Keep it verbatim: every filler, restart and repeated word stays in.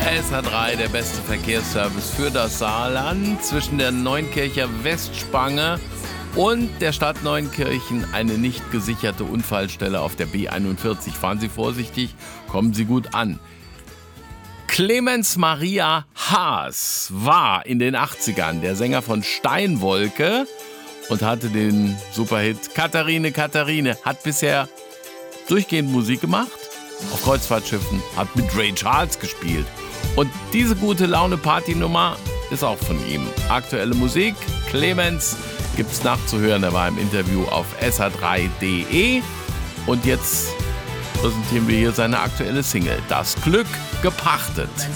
S H drei, der beste Verkehrsservice für das Saarland. Zwischen der Neunkircher Westspange und der Stadt Neunkirchen eine nicht gesicherte Unfallstelle auf der B einundvierzig. Fahren Sie vorsichtig, kommen Sie gut an. Clemens Maria Haas war in den achtzigern der Sänger von Steinwolke und hatte den Superhit Katharine, Katharine. Hat bisher durchgehend Musik gemacht, auf Kreuzfahrtschiffen, hat mit Ray Charles gespielt. Und diese gute Laune-Party-Nummer ist auch von ihm. Aktuelle Musik, Clemens, gibt's nachzuhören. Er war im Interview auf S H drei punkt de. Und jetzt präsentieren wir hier seine aktuelle Single, Das Glück gepachtet.